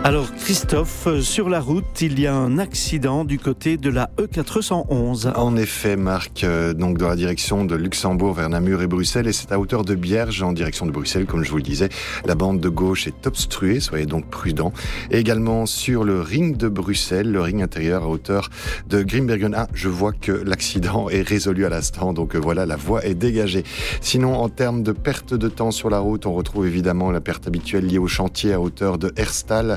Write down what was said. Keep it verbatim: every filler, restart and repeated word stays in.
Alors Christophe, sur la route, il y a un accident du côté de la E quatre cent onze. En effet, Marc, euh, donc dans la direction de Luxembourg vers Namur et Bruxelles, et c'est à hauteur de Bierge en direction de Bruxelles, comme je vous le disais. La bande de gauche est obstruée, soyez donc prudents. Et également sur le ring de Bruxelles, le ring intérieur à hauteur de Grimbergen. Ah, je vois que l'accident est résolu à l'instant, donc euh, voilà, la voie est dégagée. Sinon, en termes de perte de temps sur la route, on retrouve évidemment la perte habituelle liée au chantier à hauteur de Herstal,